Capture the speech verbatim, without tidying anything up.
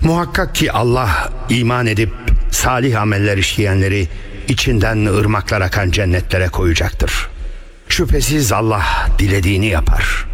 Muhakkak ki Allah iman edip salih ameller işleyenleri içinden ırmaklar akan cennetlere koyacaktır. Şüphesiz Allah dilediğini yapar.